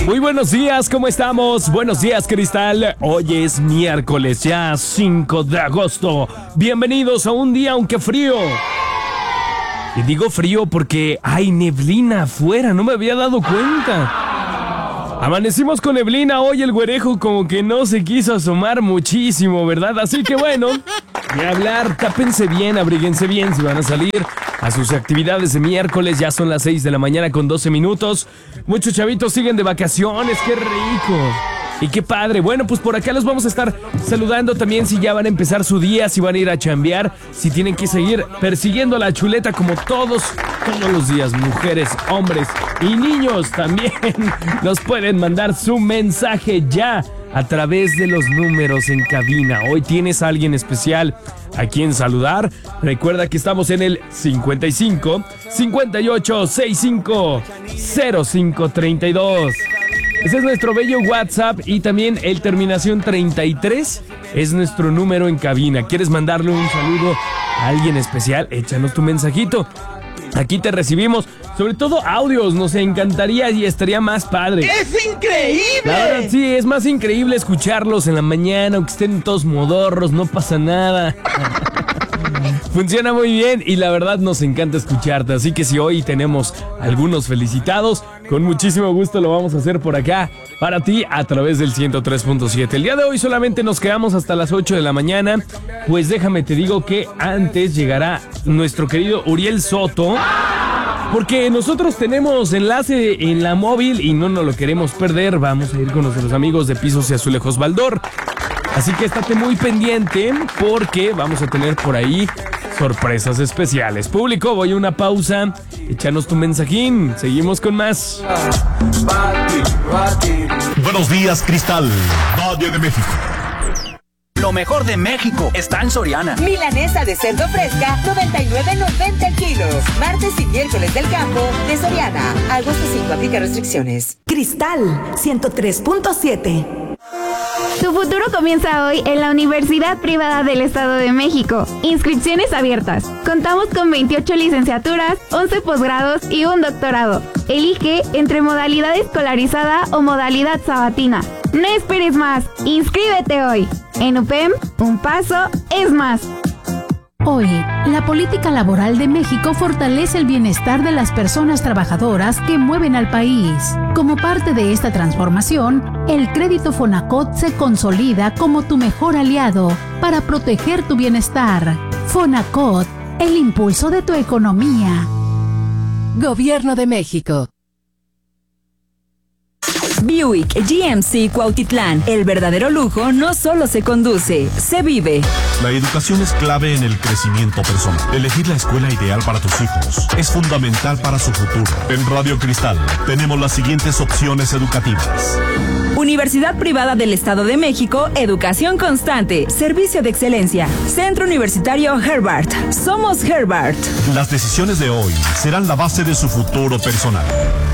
Muy buenos días, ¿cómo estamos? Buenos días, Cristal. Hoy es miércoles, ya 5 de agosto. Bienvenidos a un día aunque frío. Y digo frío porque hay neblina afuera, no me había dado cuenta. Amanecimos con neblina, hoy el güerejo como que no se quiso asomar muchísimo, ¿verdad? Así que bueno, de hablar, tápense bien, abríguense bien si van a salir a sus actividades de miércoles. Ya son las 6 de la mañana con 12 minutos. Muchos chavitos siguen de vacaciones, qué rico. Y qué padre. Bueno, pues por acá los vamos a estar saludando también si ya van a empezar su día, si van a ir a chambear, si tienen que seguir persiguiendo la chuleta como todos los días. Mujeres, hombres y niños también nos pueden mandar su mensaje ya a través de los números en cabina. Hoy tienes a alguien especial a quien saludar. Recuerda que estamos en el 55 58 65 05 32. Ese es nuestro bello WhatsApp y también el terminación 33 es nuestro número en cabina. ¿Quieres mandarle un saludo a alguien especial? Échanos tu mensajito. Aquí te recibimos, sobre todo audios, nos encantaría y estaría más padre. ¡Es increíble! La verdad, sí, es más increíble escucharlos en la mañana, aunque estén todos modorros, no pasa nada. Funciona muy bien y la verdad nos encanta escucharte, así que si hoy tenemos algunos felicitados, con muchísimo gusto lo vamos a hacer por acá para ti a través del 103.7. El día de hoy solamente nos quedamos hasta las 8 de la mañana, pues déjame te digo que antes llegará nuestro querido Uriel Soto, porque nosotros tenemos enlace en la móvil y no nos lo queremos perder. Vamos a ir con nuestros amigos de Pisos y Azulejos Baldor. Así que estate muy pendiente porque vamos a tener por ahí sorpresas especiales. Público, voy a una pausa. Échanos tu mensajín. Seguimos con más. Buenos días, Cristal. Valle de México. Lo mejor de México está en Soriana. Milanesa de cerdo fresca, 99.90 el kilo. Martes y miércoles del campo de Soriana. Agosto 5, aplica restricciones. Cristal 103.7. Tu futuro comienza hoy en la Universidad Privada del Estado de México. Inscripciones abiertas. Contamos con 28 licenciaturas, 11 posgrados y un doctorado. Elige entre modalidad escolarizada o modalidad sabatina. No esperes más. Inscríbete hoy. En UPEM, un paso es más. Hoy, la política laboral de México fortalece el bienestar de las personas trabajadoras que mueven al país. Como parte de esta transformación, el crédito Fonacot se consolida como tu mejor aliado para proteger tu bienestar. Fonacot, el impulso de tu economía. Gobierno de México. Buick GMC Cuautitlán. El verdadero lujo no solo se conduce, se vive. La educación es clave en el crecimiento personal. Elegir la escuela ideal para tus hijos es fundamental para su futuro. En Radio Cristal tenemos las siguientes opciones educativas. Universidad Privada del Estado de México, educación constante, servicio de excelencia. Centro Universitario Herbart. Somos Herbart. Las decisiones de hoy serán la base de su futuro personal.